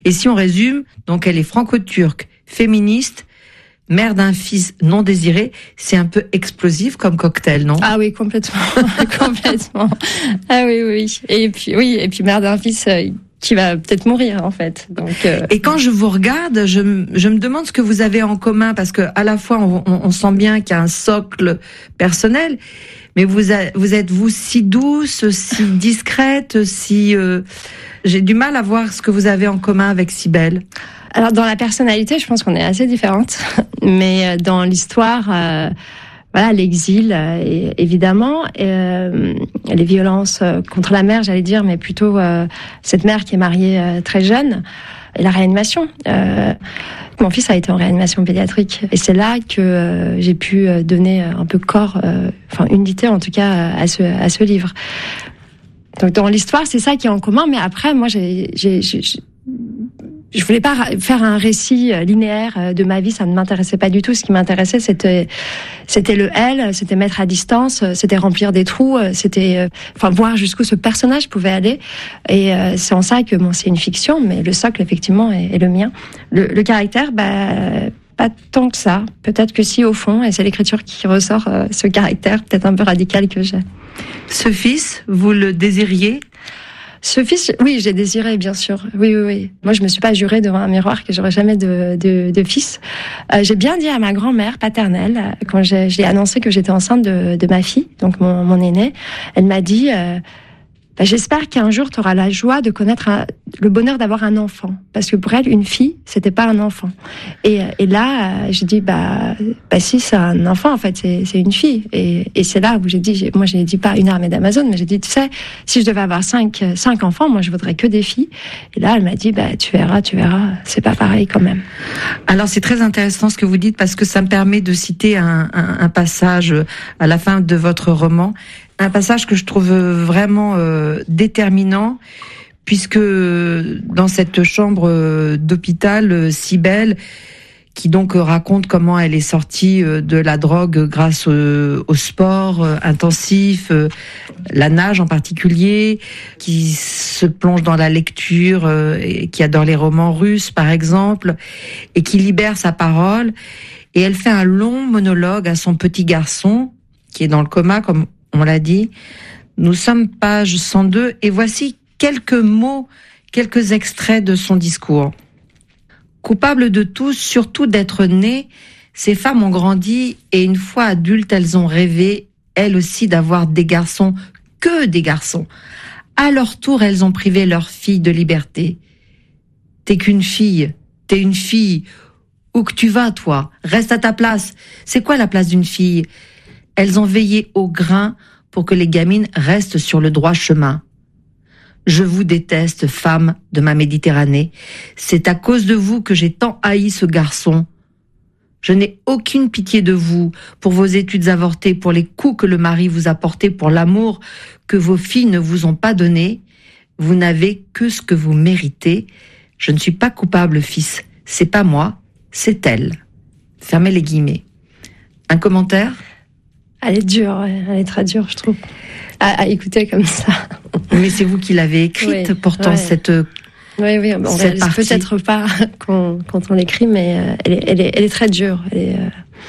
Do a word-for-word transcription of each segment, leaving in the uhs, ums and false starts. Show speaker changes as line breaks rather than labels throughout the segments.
Et si on résume, donc elle est franco-turque, féministe, mère d'un fils non désiré, c'est un peu explosif comme cocktail, non?
Ah oui, complètement, complètement. Ah oui, oui. Et puis oui, et puis mère d'un fils euh, qui va peut-être mourir en fait. Donc. Euh...
Et quand je vous regarde, je, je me demande ce que vous avez en commun, parce que à la fois on, on, on sent bien qu'il y a un socle personnel, mais vous, a, vous êtes vous si douce, si discrète, si euh, j'ai du mal à voir ce que vous avez en commun avec Cybèle.
Alors dans la personnalité, je pense qu'on est assez différentes, mais dans l'histoire, euh, voilà, l'exil, euh, évidemment, euh, les violences contre la mère, j'allais dire, mais plutôt euh, cette mère qui est mariée euh, très jeune, et la réanimation. Euh, mon fils a été en réanimation pédiatrique, et c'est là que euh, j'ai pu donner un peu corps, euh, enfin unité en tout cas, à ce à ce livre. Donc dans l'histoire, c'est ça qui est en commun, mais après, moi, j'ai, j'ai, j'ai je voulais pas faire un récit linéaire de ma vie, ça ne m'intéressait pas du tout. Ce qui m'intéressait, c'était, c'était le elle, c'était mettre à distance, c'était remplir des trous, c'était, enfin, voir jusqu'où ce personnage pouvait aller. Et c'est en ça que, bon, c'est une fiction, mais le socle, effectivement, est, est le mien. Le, le caractère, bah, pas tant que ça. Peut-être que si, au fond, et c'est l'écriture qui ressort euh, ce caractère, peut-être un peu radical que j'ai.
Ce fils, vous le désiriez?
Ce fils, oui, j'ai désiré, bien sûr. Oui, oui, oui. Moi, je me suis pas jurée devant un miroir que j'aurais jamais de, de, de fils. Euh, j'ai bien dit à ma grand-mère paternelle, quand j'ai, je l'ai annoncé que j'étais enceinte de, de ma fille, donc mon, mon aînée, elle m'a dit, euh, bah, j'espère qu'un jour, tu auras la joie de connaître un, le bonheur d'avoir un enfant. Parce que pour elle, une fille, c'était pas un enfant. Et, et là, j'ai dit, bah, bah si, c'est un enfant, en fait, c'est, c'est une fille. Et, et c'est là où j'ai dit, j'ai, moi, je n'ai dit pas une armée d'Amazon, mais j'ai dit, tu sais, si je devais avoir cinq, cinq enfants, moi, je voudrais que des filles. Et là, elle m'a dit, bah, tu verras, tu verras, c'est pas pareil quand même.
Alors, c'est très intéressant ce que vous dites, parce que ça me permet de citer un, un, un passage à la fin de votre roman. Un passage que je trouve vraiment euh, déterminant, puisque dans cette chambre d'hôpital, Cybèle, qui donc raconte comment elle est sortie de la drogue grâce au, au sport intensif, la nage en particulier, qui se plonge dans la lecture, et qui adore les romans russes par exemple, et qui libère sa parole, et elle fait un long monologue à son petit garçon, qui est dans le coma, comme on l'a dit. Nous sommes page cent deux, et voici quelques mots, quelques extraits de son discours. Coupables de tout, surtout d'être nées, ces femmes ont grandi, et une fois adultes, elles ont rêvé, elles aussi, d'avoir des garçons, que des garçons. À leur tour, elles ont privé leurs filles de liberté. T'es qu'une fille, t'es une fille. Où que tu vas, toi? Reste à ta place. C'est quoi la place d'une fille? Elles ont veillé au grain pour que les gamines restent sur le droit chemin. Je vous déteste, femmes de ma Méditerranée. C'est à cause de vous que j'ai tant haï ce garçon. Je n'ai aucune pitié de vous, pour vos études avortées, pour les coups que le mari vous a portés, pour l'amour que vos filles ne vous ont pas donné. Vous n'avez que ce que vous méritez. Je ne suis pas coupable, fils. C'est pas moi, c'est elle. Fermez les guillemets. Un commentaire ?
Elle est dure, elle est très dure, je trouve, à, à écouter comme ça.
Mais c'est vous qui l'avez écrite, oui, pourtant, ouais. cette
Oui, oui, on réalise peut-être pas quand, quand on l'écrit, mais elle est, elle est, elle est très dure. Elle est,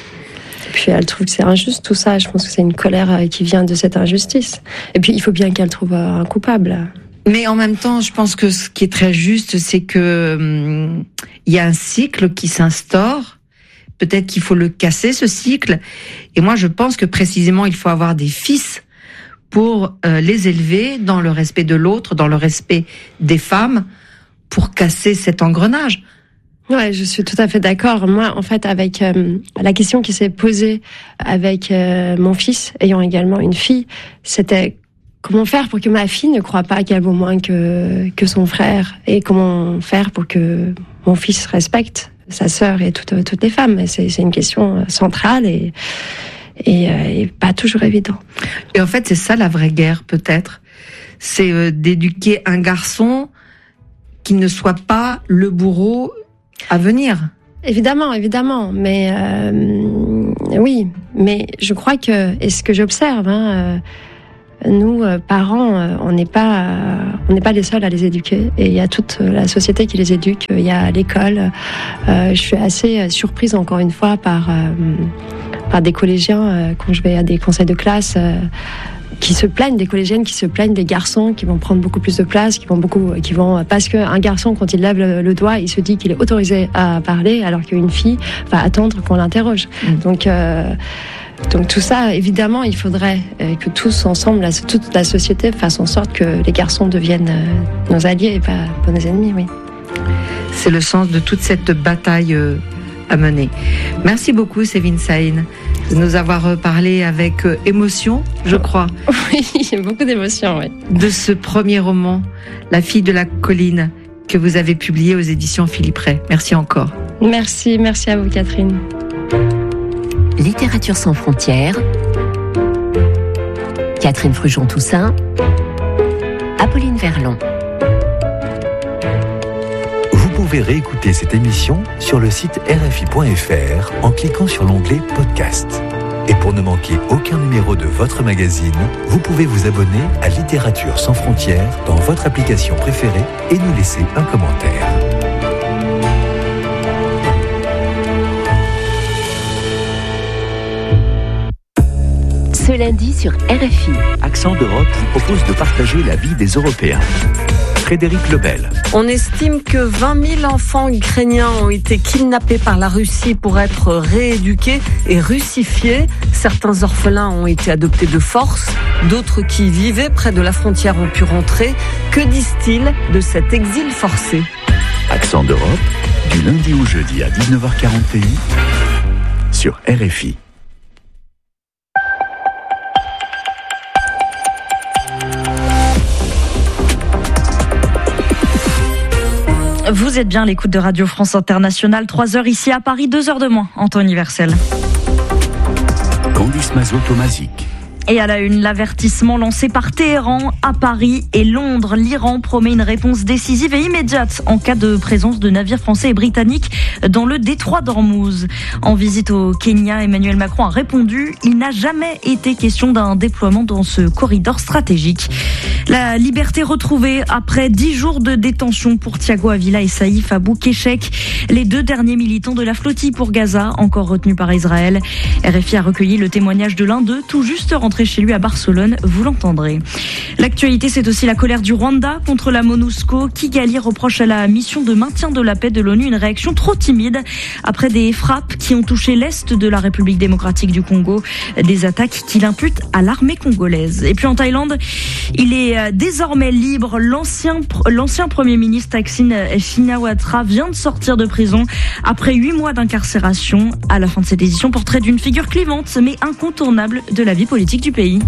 et puis elle trouve que c'est injuste, tout ça. Je pense que c'est une colère qui vient de cette injustice. Et puis il faut bien qu'elle trouve un coupable.
Mais en même temps, je pense que ce qui est très juste, c'est que hum, il y a un cycle qui s'instaure. Peut-être qu'il faut le casser, ce cycle. Et moi, je pense que précisément, il faut avoir des fils pour euh, les élever dans le respect de l'autre, dans le respect des femmes, pour casser cet engrenage.
Ouais, je suis tout à fait d'accord. Moi, en fait, avec euh, la question qui s'est posée avec euh, mon fils, ayant également une fille, c'était comment faire pour que ma fille ne croie pas qu'elle vaut moins que, que son frère, et comment faire pour que mon fils respecte sa sœur et toutes, toutes les femmes. C'est, c'est une question centrale et, et, et pas toujours évident.
Et en fait, c'est ça la vraie guerre, peut-être. C'est euh, d'éduquer un garçon qui ne soit pas le bourreau à venir.
Évidemment, évidemment. Mais euh, oui, mais je crois que, et ce que j'observe, hein, nous, euh, parents, euh, on n'est pas, euh, on n'est pas les seuls à les éduquer. Et il y a toute la société qui les éduque. Il y a l'école. Euh, je suis assez surprise encore une fois par euh, par des collégiens euh, quand je vais à des conseils de classe. Euh, qui se plaignent, des collégiennes qui se plaignent des garçons qui vont prendre beaucoup plus de place, qui vont beaucoup, qui vont, parce qu'un garçon, quand il lève le, le doigt, il se dit qu'il est autorisé à parler, alors qu'une fille va attendre qu'on l'interroge. Mmh. Donc, euh, donc tout ça, évidemment, il faudrait que tous ensemble, la, toute la société fasse en sorte que les garçons deviennent nos alliés et pas, pas nos ennemis, oui.
C'est le sens de toute cette bataille euh, à mener. Merci beaucoup, Sévin Sahin, de nous avoir parlé avec euh, émotion, je crois.
Oui, beaucoup d'émotion, oui.
De ce premier roman, La fille de la colline, que vous avez publié aux éditions Philippe Ray. Merci encore.
Merci, merci à vous, Catherine.
Littérature sans frontières. Catherine Frujon-Toussaint. Apolline Verlon.
Vous pouvez réécouter cette émission sur le site R F I point F R en cliquant sur l'onglet Podcast. Et pour ne manquer aucun numéro de votre magazine, vous pouvez vous abonner à Littérature sans frontières dans votre application préférée et nous laisser un commentaire.
Ce lundi sur R F I.
Accent d'Europe vous propose de partager la vie des Européens. Frédéric Lebel.
On estime que vingt mille enfants ukrainiens ont été kidnappés par la Russie pour être rééduqués et russifiés. Certains orphelins ont été adoptés de force, d'autres qui vivaient près de la frontière ont pu rentrer. Que disent-ils de cet exil forcé ?
Accent d'Europe, du lundi au jeudi à dix-neuf heures quarante P M sur R F I.
Vous êtes bien à l'écoute de Radio France Internationale, trois heures ici à Paris, deux heures de moins en temps universel.
Candice Mazot-Tomazic.
Et à la une, l'avertissement lancé par Téhéran à Paris et Londres. L'Iran promet une réponse décisive et immédiate en cas de présence de navires français et britanniques dans le détroit d'Ormuz. En visite au Kenya, Emmanuel Macron a répondu « Il n'a jamais été question d'un déploiement dans ce corridor stratégique ». La liberté retrouvée après dix jours de détention pour Thiago Avila et Saïf Abou Keshek, les deux derniers militants de la flottille pour Gaza, encore retenus par Israël. R F I a recueilli le témoignage de l'un d'eux, tout juste rentré chez lui à Barcelone, vous l'entendrez. L'actualité, c'est aussi la colère du Rwanda contre la MONUSCO. Kigali reproche à la mission de maintien de la paix de l'ONU une réaction trop timide après des frappes qui ont touché l'est de la République démocratique du Congo, des attaques qu'il impute à l'armée congolaise. Et puis en Thaïlande, il est désormais libre. L'ancien, l'ancien Premier ministre Thaksin Shinawatra vient de sortir de prison après huit mois d'incarcération. À la fin de cette édition, portrait d'une figure clivante mais incontournable de la vie politique du pays.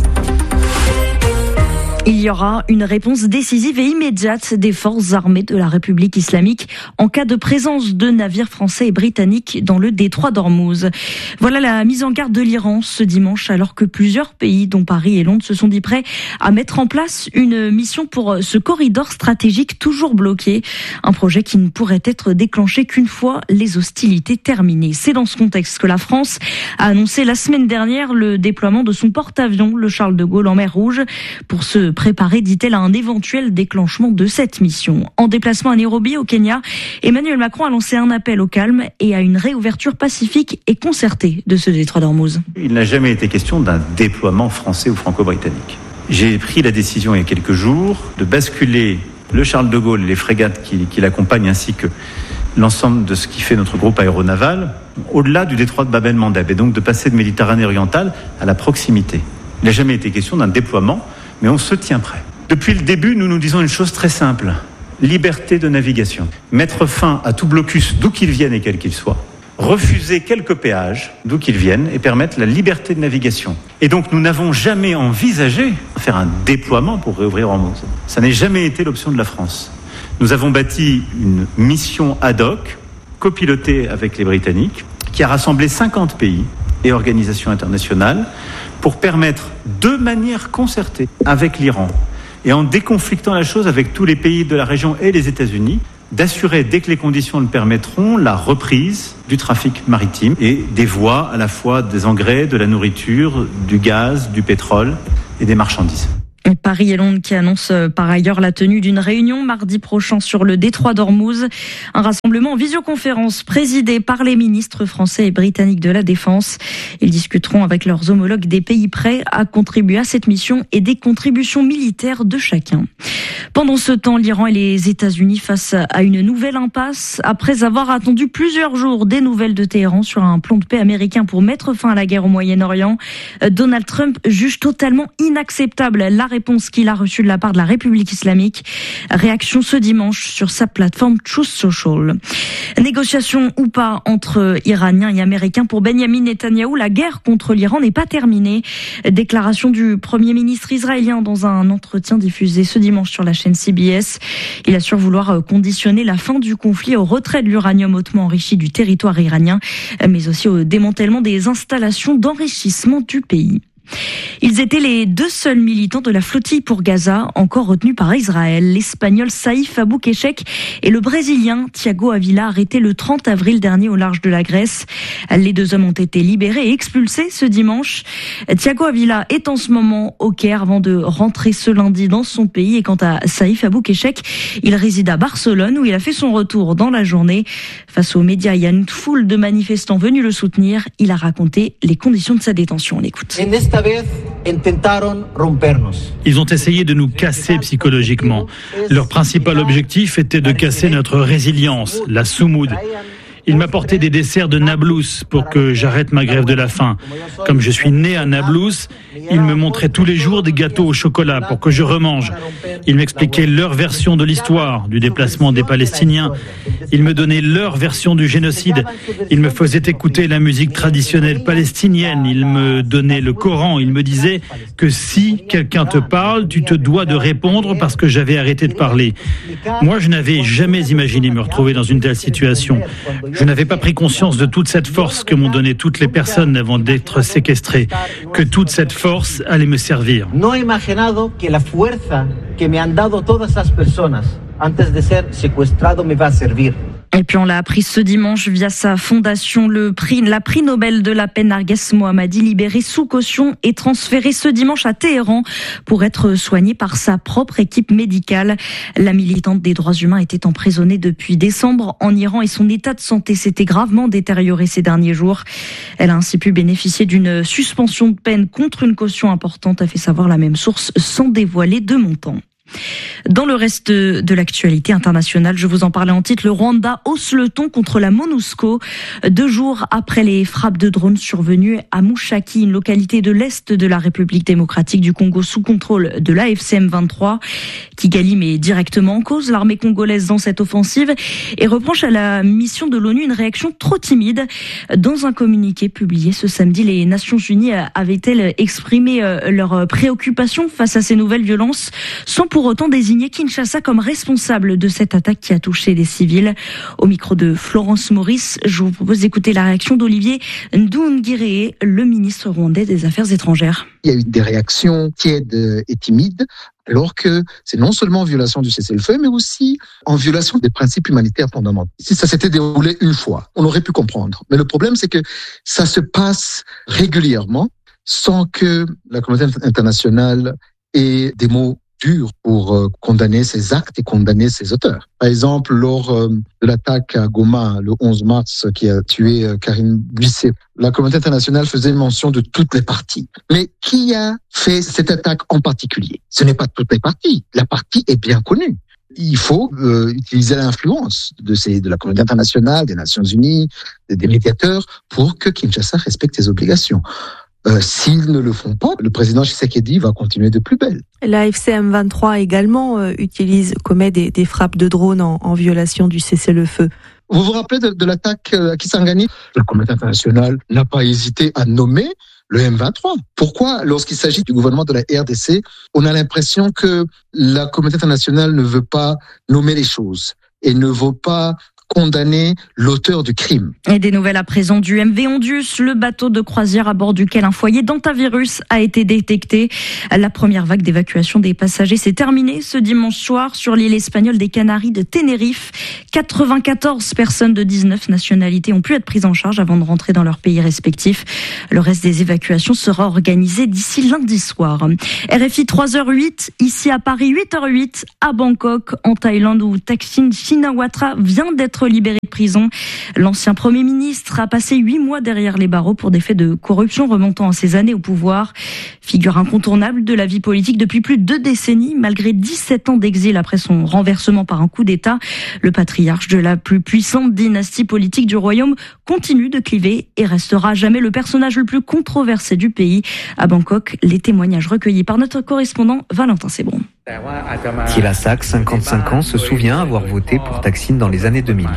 Il y aura une réponse décisive et immédiate des forces armées de la République islamique en cas de présence de navires français et britanniques dans le détroit d'Ormuz. Voilà la mise en garde de l'Iran ce dimanche, alors que plusieurs pays, dont Paris et Londres, se sont dit prêts à mettre en place une mission pour ce corridor stratégique toujours bloqué. Un projet qui ne pourrait être déclenché qu'une fois les hostilités terminées. C'est dans ce contexte que la France a annoncé la semaine dernière le déploiement de son porte-avions, le Charles de Gaulle, en mer Rouge, pour se préparer, dit-elle, à un éventuel déclenchement de cette mission. En déplacement à Nairobi, au Kenya, Emmanuel Macron a lancé un appel au calme et à une réouverture pacifique et concertée de ce détroit d'Ormuz.
Il n'a jamais été question d'un déploiement français ou franco-britannique. J'ai pris la décision il y a quelques jours de basculer le Charles de Gaulle et les frégates qui, qui l'accompagnent ainsi que l'ensemble de ce qui fait notre groupe aéronaval au-delà du détroit de Bab el-Mandeb et donc de passer de Méditerranée orientale à la proximité. Il n'a jamais été question d'un déploiement, mais on se tient prêt. Depuis le début, nous nous disons une chose très simple. Liberté de navigation. Mettre fin à tout blocus, d'où qu'il vienne et quel qu'il soit. Refuser quelques péages, d'où qu'ils viennent, et permettre la liberté de navigation. Et donc, nous n'avons jamais envisagé de faire un déploiement pour réouvrir Ormuz. Ça n'a jamais été l'option de la France. Nous avons bâti une mission ad hoc, copilotée avec les Britanniques, qui a rassemblé cinquante pays et organisations internationales, pour permettre de manière concertée avec l'Iran et en déconflictant la chose avec tous les pays de la région et les États-Unis, d'assurer, dès que les conditions le permettront, la reprise du trafic maritime et des voies à la fois des engrais, de la nourriture, du gaz, du pétrole et des marchandises.
Paris et Londres qui annoncent par ailleurs la tenue d'une réunion mardi prochain sur le détroit d'Ormuz. Un rassemblement en visioconférence présidé par les ministres français et britanniques de la Défense. Ils discuteront avec leurs homologues des pays prêts à contribuer à cette mission et des contributions militaires de chacun. Pendant ce temps, l'Iran et les États-Unis face à une nouvelle impasse. Après avoir attendu plusieurs jours des nouvelles de Téhéran sur un plan de paix américain pour mettre fin à la guerre au Moyen-Orient, Donald Trump juge totalement inacceptable la réponse qu'il a reçue de la part de la République islamique. Réaction ce dimanche sur sa plateforme Truth Social. Négociation ou pas entre Iraniens et Américains pour Benyamin Netanyahou, la guerre contre l'Iran n'est pas terminée. Déclaration du Premier ministre israélien dans un entretien diffusé ce dimanche sur la chaîne C B S. Il assure vouloir conditionner la fin du conflit au retrait de l'uranium hautement enrichi du territoire iranien, mais aussi au démantèlement des installations d'enrichissement du pays. Ils étaient les deux seuls militants de la flottille pour Gaza encore retenus par Israël. L'Espagnol Saïf Aboukeshek et le Brésilien Thiago Avila arrêtés le trente avril dernier au large de la Grèce. Les deux hommes ont été libérés et expulsés ce dimanche. Thiago Avila est en ce moment au Caire avant de rentrer ce lundi dans son pays. Et quant à Saïf Aboukeshek, il réside à Barcelone où il a fait son retour dans la journée. Face aux médias, il y a une foule de manifestants venus le soutenir. Il a raconté les conditions de sa détention. On l'écoute.
Ils ont essayé de nous casser psychologiquement. Leur principal objectif était de casser notre résilience, la soumoud. Ils m'apportaient des desserts de Nablus pour que j'arrête ma grève de la faim. Comme je suis né à Nablus, ils me montraient tous les jours des gâteaux au chocolat pour que je remange. Ils m'expliquaient leur version de l'histoire, du déplacement des Palestiniens. Ils me donnaient leur version du génocide. Ils me faisaient écouter la musique traditionnelle palestinienne. Ils me donnaient le Coran. Ils me disaient que si quelqu'un te parle, tu te dois de répondre parce que j'avais arrêté de parler. Moi, je n'avais jamais imaginé me retrouver dans une telle situation. Je n'avais pas pris conscience de toute cette force que m'ont donnée toutes les personnes avant d'être séquestrées, que toute cette force allait me servir.
No he imaginado que la fuerza que me han dado todas esas personas antes de ser secuestrado me va a servir.
Et puis on l'a appris ce dimanche via sa fondation, le prix, la prix Nobel de la paix Narges Mohammadi, libéré sous caution et transféré ce dimanche à Téhéran pour être soigné par sa propre équipe médicale. La militante des droits humains était emprisonnée depuis décembre en Iran et son état de santé s'était gravement détérioré ces derniers jours. Elle a ainsi pu bénéficier d'une suspension de peine contre une caution importante, a fait savoir la même source sans dévoiler de montant. Dans le reste de l'actualité internationale, je vous en parlais en titre, le Rwanda hausse le ton contre la MONUSCO. Deux jours après les frappes de drones survenues à Mushaki, une localité de l'Est de la République démocratique du Congo sous contrôle de l'A F C M vingt-trois. Kigali met directement en cause l'armée congolaise dans cette offensive et reproche à la mission de l'ONU une réaction trop timide. Dans un communiqué publié ce samedi, les Nations Unies avaient-elles exprimé leur préoccupation face à ces nouvelles violences sans pour autant désigner Kinshasa comme responsable de cette attaque qui a touché des civils. Au micro de Florence Maurice, je vous propose d'écouter la réaction d'Olivier Nduhungirehe, le ministre rwandais des Affaires étrangères.
Il y a eu des réactions tièdes et timides, alors que c'est non seulement en violation du cessez-le-feu, mais aussi en violation des principes humanitaires fondamentaux. Si ça s'était déroulé une fois, on aurait pu comprendre. Mais le problème, c'est que ça se passe régulièrement sans que la communauté internationale ait des mots dur pour euh, condamner ces actes et condamner ces auteurs. Par exemple, lors euh, de l'attaque à Goma le onze mars qui a tué euh, Karim Buissé, la communauté internationale faisait mention de toutes les parties. Mais qui a fait cette attaque en particulier? Ce n'est pas toutes les parties. La partie est bien connue. Il faut euh, utiliser l'influence de, ces, de la communauté internationale, des Nations Unies, des, des médiateurs pour que Kinshasa respecte ses obligations. Euh, s'ils ne le font pas, le président Tshisekedi va continuer de plus belle.
La F C M vingt-trois également euh, utilise, commet des, des frappes de drones en, en violation du cessez-le-feu.
Vous vous rappelez de, de l'attaque à Kisangani? La communauté internationale n'a pas hésité à nommer le M vingt-trois. Pourquoi, lorsqu'il s'agit du gouvernement de la R D C, on a l'impression que la communauté internationale ne veut pas nommer les choses et ne veut pas condamner l'auteur du crime.
Et des nouvelles à présent du M V Ondius, le bateau de croisière à bord duquel un foyer d'hantavirus a été détecté. La première vague d'évacuation des passagers s'est terminée ce dimanche soir sur l'île espagnole des Canaries de Tenerife. quatre-vingt-quatorze personnes de dix-neuf nationalités ont pu être prises en charge avant de rentrer dans leur pays respectif. Le reste des évacuations sera organisé d'ici lundi soir. R F I trois heures huit, ici à Paris huit heures huit, à Bangkok, en Thaïlande, où Thaksin Shinawatra vient d'être libéré de prison. L'ancien Premier ministre a passé huit mois derrière les barreaux pour des faits de corruption remontant à ses années au pouvoir. Figure incontournable de la vie politique depuis plus de deux décennies, malgré dix-sept ans d'exil après son renversement par un coup d'État. Le patriarche de la plus puissante dynastie politique du royaume continue de cliver et restera à jamais le personnage le plus controversé du pays. À Bangkok, les témoignages recueillis par notre correspondant Valentin Sebron.
Thilasak, cinquante-cinq ans, se souvient avoir voté pour Thaksin dans les années deux mille.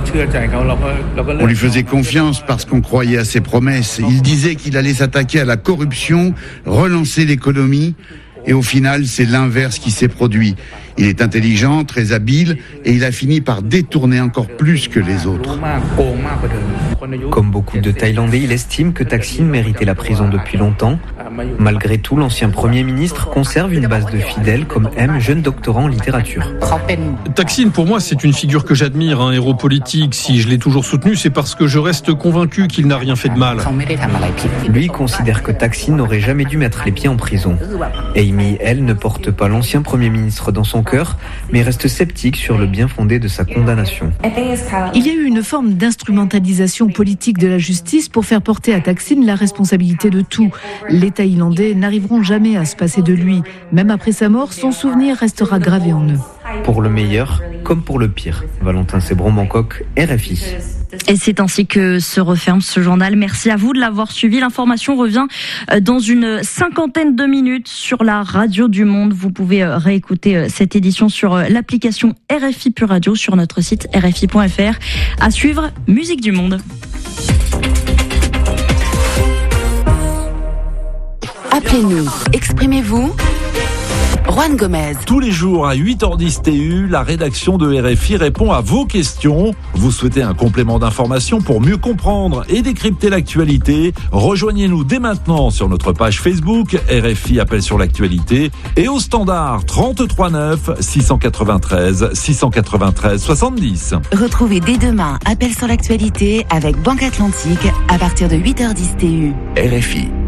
On lui faisait confiance parce qu'on croyait à ses promesses. Il disait qu'il allait s'attaquer à la corruption, relancer l'économie. Et au final, c'est l'inverse qui s'est produit. Il est intelligent, très habile, et il a fini par détourner encore plus que les autres.
Comme beaucoup de Thaïlandais, il estime que Thaksin méritait la prison depuis longtemps. Malgré tout, l'ancien Premier ministre conserve une base de fidèles, comme M, jeune doctorant en littérature.
Thaksin, pour moi, c'est une figure que j'admire, un héros politique. Si je l'ai toujours soutenu, c'est parce que je reste convaincu qu'il n'a rien fait de mal.
Lui considère que Thaksin n'aurait jamais dû mettre les pieds en prison. Amy, elle, ne porte pas l'ancien Premier ministre dans son cœur, mais reste sceptique sur le bien fondé de sa condamnation.
Il y a eu une forme d'instrumentalisation politique de la justice pour faire porter à Thaksin la responsabilité de tout. Les Thaïlandais n'arriveront jamais à se passer de lui. Même après sa mort, son souvenir restera gravé en eux.
Pour le meilleur, comme pour le pire. Valentin Sebron, Bangkok, R F I.
Et c'est ainsi que se referme ce journal. Merci à vous de l'avoir suivi. L'information revient dans une cinquantaine de minutes sur la radio du Monde. Vous pouvez réécouter cette édition sur l'application R F I Pure Radio sur notre site R F I point F R. À suivre, Musique du Monde.
Appelez-nous, exprimez-vous. Juan Gomez.
Tous les jours à huit heures dix T U, la rédaction de R F I répond à vos questions. Vous souhaitez un complément d'information pour mieux comprendre et décrypter l'actualité? Rejoignez-nous dès maintenant sur notre page Facebook R F I Appel sur l'actualité et au standard trente-trois neuf six cent quatre-vingt-treize six cent quatre-vingt-treize soixante-dix.
Retrouvez dès demain Appel sur l'actualité avec Banque Atlantique à partir de huit heures dix T U.
R F I.